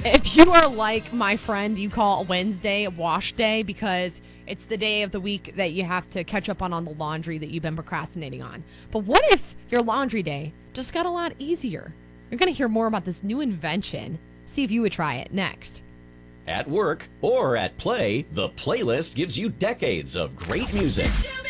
If you are like my friend, you call Wednesday a wash day because it's the day of the week that you have to catch up on the laundry that you've been procrastinating on. But what if your laundry day just got a lot easier? You're going to hear more about this new invention. See if you would try it next. At work or at play, the playlist gives you decades of great music.